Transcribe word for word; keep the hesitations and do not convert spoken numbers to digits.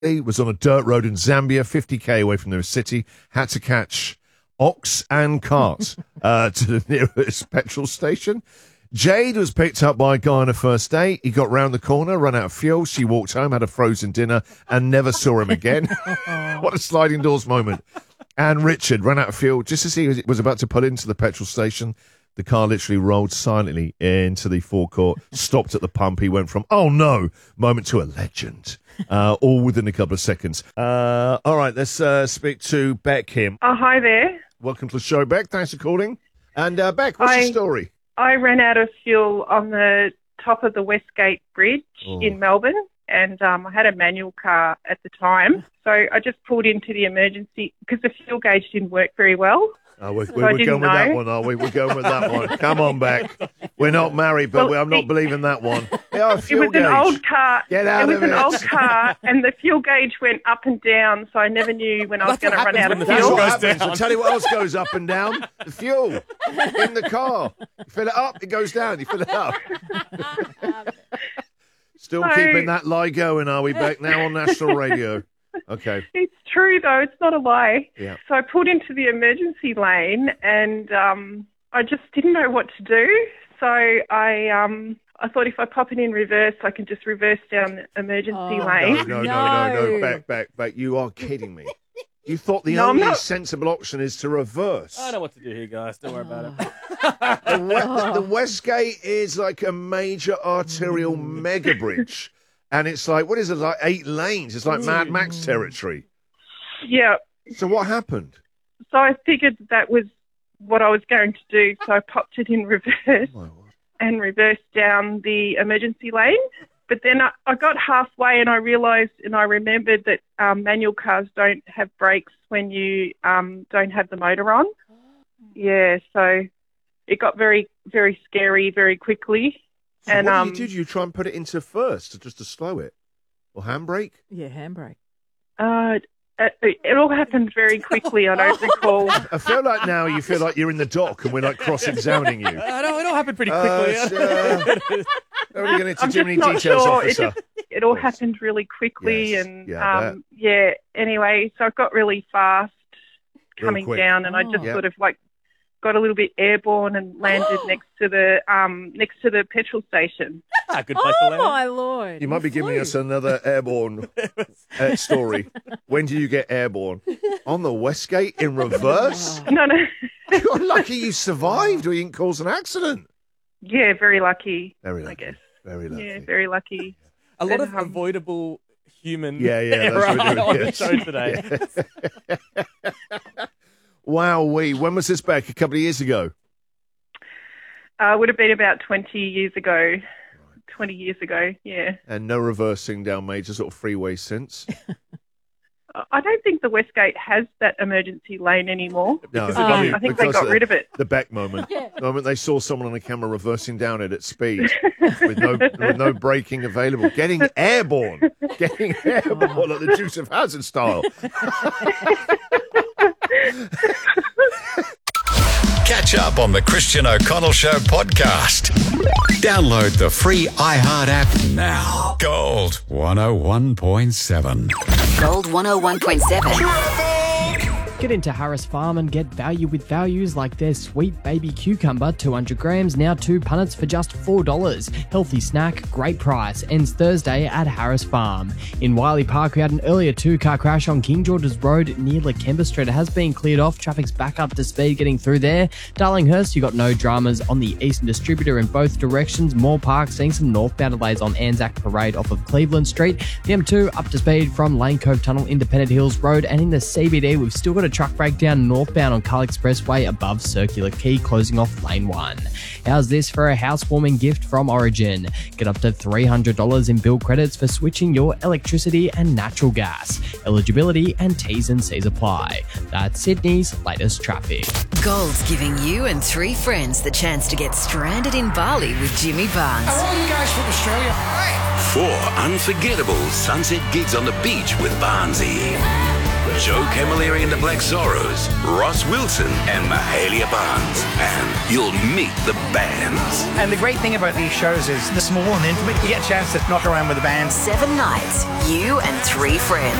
He was on a dirt road in Zambia, fifty k away from the city, had to catch ox and cart uh, to the nearest petrol station. Jade was picked up by a guy on a first date. He got round the corner, ran out of fuel. She walked home, had a frozen dinner, and never saw him again. What a sliding doors moment. And Richard ran out of fuel just as he was, was about to pull into the petrol station. The car literally rolled silently into the forecourt, stopped at the pump. He went from, oh no, moment to a legend, uh, all within a couple of seconds. Uh, all right, let's uh, speak to Beck here. Oh, hi there. Welcome to the show, Beck. Thanks for calling. And uh, Beck, what's I, your story? I ran out of fuel on the top of the Westgate Bridge oh. in Melbourne, and um, I had a manual car at the time. So I just pulled into the emergency because the fuel gauge didn't work very well. Oh, we're, so we're going know. with that one, are we? We're going with that one. Come on, Beck. We're not married, but well, I'm not it, believing that one. Yeah, it was gauge. an old car. Get out it of was it. an old car, and the fuel gauge went up and down, so I never knew when I was going to run out of That's fuel. what happens. I'll tell you what else goes up and down. The fuel in the car. You fill it up, it goes down. You fill it up. Still so, keeping that lie going, are we, Beck, now on national radio? Okay. It's true, though. It's not a lie. Yeah. So I pulled into the emergency lane, and um, I just didn't know what to do. So I um, I thought if I pop it in reverse, I can just reverse down the emergency oh, lane. No, no, no, no, no, no. Back, back, back. You are kidding me. You thought the no, only not... sensible option is to reverse. I know what to do here, guys. Don't worry about it. the, we- the Westgate is like a major arterial mega bridge. And it's like, what is it, like eight lanes? It's like Mad Max territory. Yeah. So what happened? So I figured that was what I was going to do. So I popped it in reverse oh and reversed down the emergency lane. But then I, I got halfway and I realised and I remembered that um, manual cars don't have brakes when you um, don't have the motor on. Yeah, so it got very, very scary very quickly. So and what um, did you do? You try and put it into first, just to slow it? Or handbrake? Yeah, handbrake. Uh, it, it all happened very quickly, I don't recall. I feel like now you feel like you're in the dock and we're like cross-examining you. I know, it all happened pretty quickly. Uh, uh, don't really get into I'm too many not details, sure. officer. It, just, it all happened really quickly. Yes. and yeah, um, yeah, anyway, so I got really fast coming down and oh. I just yep. sort of like got a little bit airborne and landed next to the um next to the petrol station. Ah, good place oh, to land. Oh my lord! You might be flew. giving us another airborne uh, story. When did you get airborne? On the Westgate in reverse? No, no. You're lucky you survived or you didn't cause an accident. Yeah, very lucky. Very lucky. I guess. Very lucky. Yeah, very lucky. A lot But, of um, avoidable human Yeah, yeah, that's error what we're doing, on yes. the show today. Yes. Wow-wee. When was this back? A couple of years ago? Uh, would have been about twenty years ago. twenty years ago, yeah. And no reversing down major sort of freeways since? I don't think the Westgate has that emergency lane anymore. No, Because, probably um, I think they because got of rid of it. The Beck moment. Yeah. The moment they saw someone on a camera reversing down it at speed with no with no braking available. Getting airborne. Getting airborne like the Dukes of Hazzard style. Catch up on the Christian O'Connell Show podcast. Download the free iHeart app now. Gold one oh one point seven. Gold one oh one point seven. Get into Harris Farm and get value with values like their sweet baby cucumber, two hundred grams, now two punnets for just four dollars. Healthy snack, great price. Ends Thursday at Harris Farm. In Wiley Park, we had an earlier two-car crash on King George's Road near Lakemba Street. It has been cleared off. Traffic's back up to speed getting through there. Darlinghurst, you got no dramas on the Eastern Distributor in both directions. Moore Park seeing some northbound delays on Anzac Parade off of Cleveland Street. The M two up to speed from Lane Cove Tunnel, Independent Hills Road. And in the C B D, we've still got a truck breakdown northbound on Carl Expressway above Circular Quay, closing off lane one. How's this for a housewarming gift from Origin? Get up to three hundred dollars in bill credits for switching your electricity and natural gas. Eligibility and T's and C's apply. That's Sydney's latest traffic. Gold's giving you and three friends the chance to get stranded in Bali with Jimmy Barnes. Are all you guys from Australia? Four unforgettable sunset gigs on the beach with Barnesy. Joe Camilleri and the Black Zorros, Ross Wilson and Mahalia Barnes. And you'll meet the bands. And the great thing about these shows is they're small and intimate. You get a chance to knock around with the band. Seven nights, you and three friends.